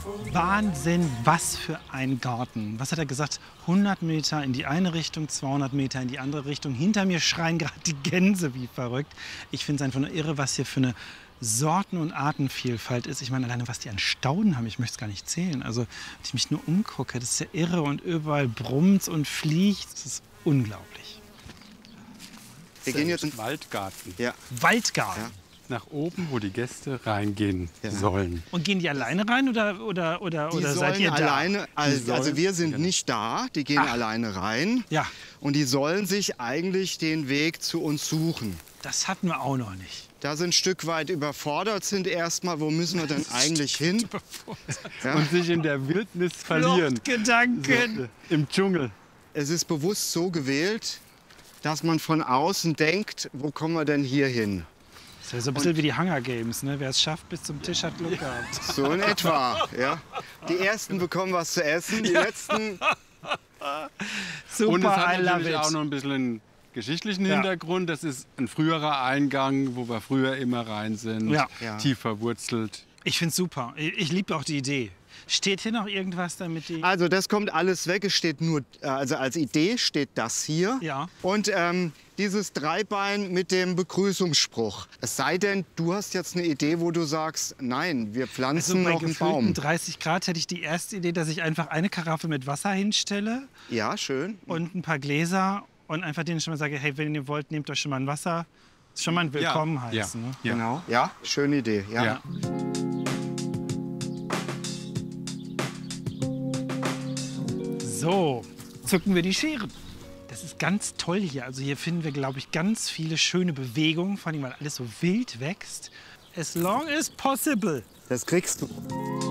Wahnsinn, was für ein Garten. Was hat er gesagt? 100 Meter in die eine Richtung, 200 Meter in die andere Richtung. Hinter mir schreien gerade die Gänse wie verrückt. Ich finde es einfach nur irre, was hier für eine Sorten- und Artenvielfalt ist. Ich meine, alleine was die an Stauden haben, ich möchte es gar nicht zählen. Also, wenn ich mich nur umgucke, das ist ja irre und überall brummt und fliegt. Das ist unglaublich. Wir gehen jetzt in den Waldgarten. Ja. Waldgarten. Ja. Nach oben, wo die Gäste reingehen sollen. Und gehen die alleine rein oder Die seid ihr sollen da? alleine, also wir sind nicht da, die gehen alleine rein. Ja. Und die sollen sich eigentlich den Weg zu uns suchen. Das hatten wir auch noch nicht. Da sie ein Stück weit überfordert sind erstmal, wo müssen wir denn eigentlich hin? Ja. Und sich in der Wildnis verlieren. Gedanken. So, im Dschungel. Es ist bewusst so gewählt, dass man von außen denkt, wo kommen wir denn hier hin? Das ist so ein bisschen wie die Hunger Games, ne? Wer es schafft bis zum Tisch hat Glück gehabt. So in etwa. Ja. Die Ersten bekommen was zu essen, die Letzten... Super, Und es hat I love natürlich auch it. noch ein bisschen einen geschichtlichen Hintergrund. Das ist ein früherer Eingang, wo wir früher immer rein sind. Ja. Ja. Tief verwurzelt. Ich finde es super. Ich liebe auch die Idee. Steht hier noch irgendwas, damit die... Also das kommt alles weg. Es steht nur, also als Idee steht das hier. Ja. Und dieses Dreibein mit dem Begrüßungsspruch. Es sei denn, du hast jetzt eine Idee, wo du sagst, nein, wir Also pflanzen bei noch einen gefühlten Baum. 30 Grad hätte ich die erste Idee, dass ich einfach eine Karaffe mit Wasser hinstelle Ja, schön. und ein paar Gläser und einfach denen schon mal sage, hey, wenn ihr wollt, nehmt euch schon mal ein Wasser. Das ist schon mal ein Willkommen heißen. Ne? Ja. Genau. Ja, schöne Idee. Ja. Ja. So, zücken wir die Scheren. Das ist ganz toll hier. Also hier finden wir, glaube ich, ganz viele schöne Bewegungen, vor allem weil alles so wild wächst. As long as possible. Das kriegst du.